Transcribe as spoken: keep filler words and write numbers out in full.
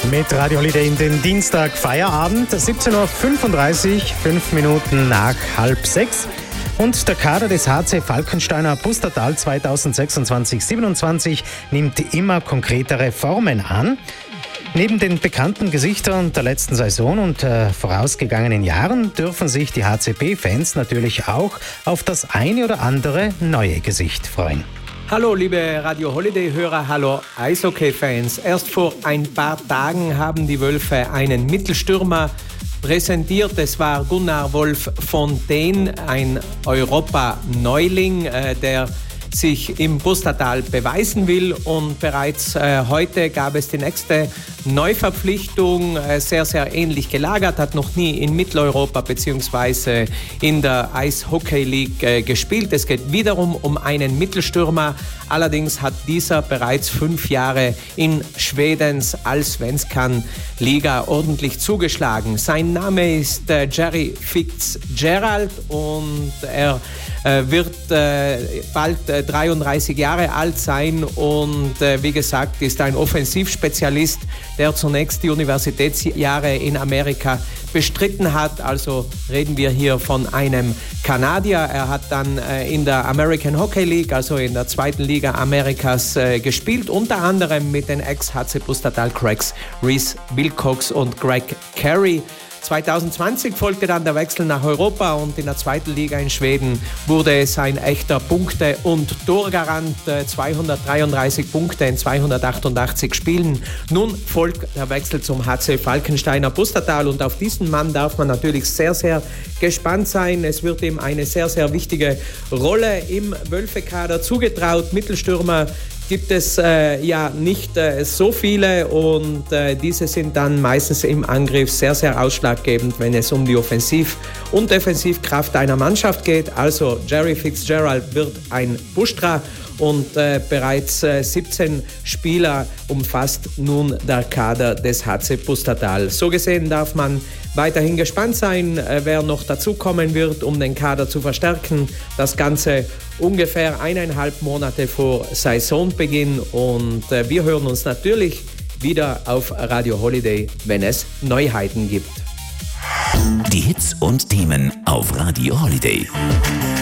Mit Radio Holiday in den Dienstag Feierabend, siebzehn Uhr fünfunddreißig, fünf Minuten nach halb sechs. Und der Kader des H C Falkensteiner Pustertal zweitausendsechsundzwanzig siebenundzwanzig nimmt immer konkretere Formen an. Neben den bekannten Gesichtern der letzten Saison und äh, vorausgegangenen Jahren dürfen sich die H C P-Fans natürlich auch auf das eine oder andere neue Gesicht freuen. Hallo liebe Radio Holiday-Hörer, hallo Eishockey-Fans. Erst vor ein paar Tagen haben die Wölfe einen Mittelstürmer präsentiert. Es war Gunnar Wolf-Fontaine, ein Europa-Neuling, äh, der sich im Pustertal beweisen will. Und bereits äh, heute gab es die nächste Neuverpflichtung, äh, sehr, sehr ähnlich gelagert, hat noch nie in Mitteleuropa bzw. in der Eishockey League äh, gespielt. Es geht wiederum um einen Mittelstürmer. Allerdings hat dieser bereits fünf Jahre in Schwedens Allsvenskan-Liga ordentlich zugeschlagen. Sein Name ist äh, Jerry Fitzgerald und er äh, wird äh, bald äh, dreiunddreißig Jahre alt sein und äh, wie gesagt ist ein Offensivspezialist, der zunächst die Universitätsjahre in Amerika bestritten hat. Also reden wir hier von einem Kanadier. Er hat dann äh, in der American Hockey League, also in der zweiten Liga Amerikas, äh, gespielt, unter anderem mit den Ex-H C Pustertal Cracks Reese Wilcox und Greg Carey. zwanzig zwanzig folgte dann der Wechsel nach Europa und in der zweiten Liga in Schweden wurde es ein echter Punkte- und Torgarant. zweihundertdreiunddreißig Punkte in zweihundertachtundachtzig Spielen. Nun folgt der Wechsel zum H C Falkensteiner Pustertal und auf diesen Mann darf man natürlich sehr, sehr gespannt sein. Es wird ihm eine sehr, sehr wichtige Rolle im Wölfekader zugetraut. Mittelstürmer gibt es äh, ja nicht äh, so viele und äh, diese sind dann meistens im Angriff sehr, sehr ausschlaggebend, wenn es um die Offensiv- und Defensivkraft einer Mannschaft geht. Also Jerry Fitzgerald wird ein Buschtra und äh, bereits äh, siebzehn Spieler umfasst nun der Kader des H C Pustertal. So gesehen darf man weiterhin gespannt sein, äh, wer noch dazukommen wird, um den Kader zu verstärken. Das Ganze ungefähr eineinhalb Monate vor Saisonbeginn und äh, wir hören uns natürlich wieder auf Radio Holiday, wenn es Neuheiten gibt. Die Hits und Themen auf Radio Holiday.